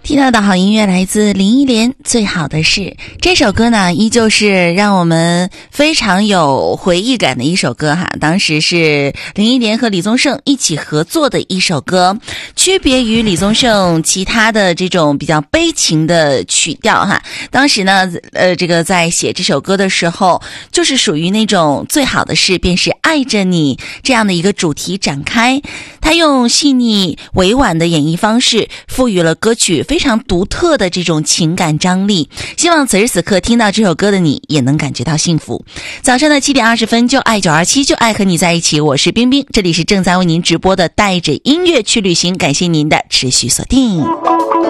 听到的好音乐来自林忆莲《最好的事》。这首歌呢依旧是让我们非常有回忆感的一首歌哈，当时是林忆莲和李宗盛一起合作的一首歌，区别于李宗盛其他的这种比较悲情的曲调哈。当时呢这个在写这首歌的时候，就是属于那种最好的事便是爱着你这样的一个主题展开，他用细腻委婉的演绎方式赋予了歌曲非常独特的这种情感张力，希望此时此刻听到这首歌的你也能感觉到幸福。早上的7点20分，就爱927，就爱和你在一起，我是冰冰，这里是正在为您直播的带着音乐去旅行，感谢您的持续锁定。